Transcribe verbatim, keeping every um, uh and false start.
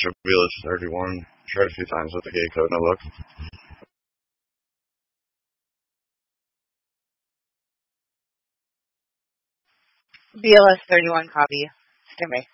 Sure, B L S thirty-one. Tried a few times with the gate code, no luck. B L S thirty-one copy. Stand by.